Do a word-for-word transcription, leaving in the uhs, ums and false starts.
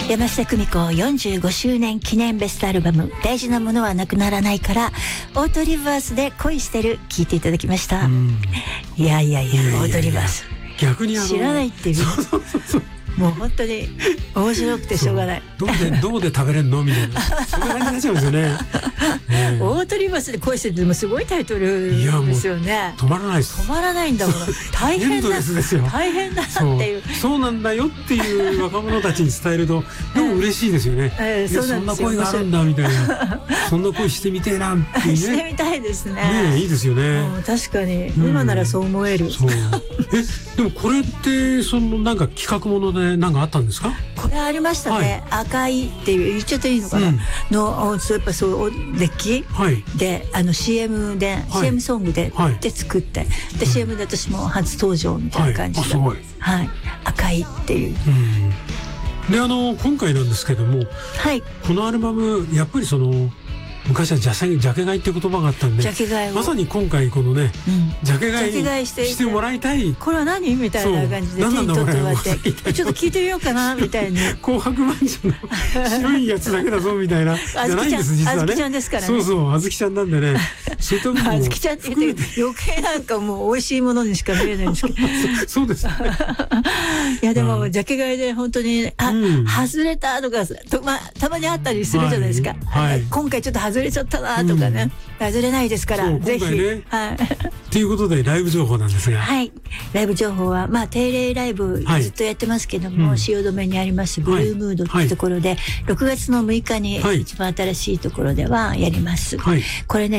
山下久美子よんじゅうごしゅうねん記念ベストアルバム大事なものはなくならないからオートリバースで恋してる聞いていただきました。いやいやいや、オートリバース逆にあの知らないっていう。そうそうそうそう、もう本当に面白くてしょうがない。 どうでどうで食べれんのみたいな、そんな感じになっちゃうんですよね。ねオートリバースで恋してるってもすごいタイトルですよね。 止まらないです。 止まらないんだもん。大変だ。大変だなっていう。 そうなんだよっていう若者たちに伝えるとでも嬉しいですよね。 えー、そうなんですよ。 そんな恋があるんだみたいな。そんな恋してみてえなっていうね。 してみたいですね。 ね、いいですよね。 確かに今ならそう思える。 そう。え、でもこれってそのなんか企画ものでなんかあったんですか？ これありましたね。赤いっていう言っちゃっていいのかな。のやっぱそうデッキであの シーエム で シーエム ソングでで作ってで シーエム で私も初登場みたいな感じで、はい、赤いっていう。 であの今回なんですけども、 はい、 このアルバムやっぱりその昔はジャジャケ買いって言葉があったんで、 ジャケ買いをまさに今回このね、うん、ジャケ買いしてもらいたい。 これは何みたいな感じで手に取ってもらってちょっと聞いてみようかなみたいに紅白マンションの白いやつだけだぞみたいなじゃないんです実はね。 あずきちゃんですからね。 そうそうあずきちゃんなんでね。そういった部分もあずきちゃんって言って余計なんかもう美味しいものにしか見えないんですけど。 そうですね。 いやでもジャケ買いで本当にあ外れたとかとまあたまにあったりするじゃないですか。今回ちょっと外れちゃったなとかね、外れないですからぜひ。はい。 ということでライブ情報なんですが、 はい、ライブ情報はまあ定例ライブずっとやってますけども、汐留にありますブルームードっていうところでろくがつのむいかに一番新しいところではやります。これね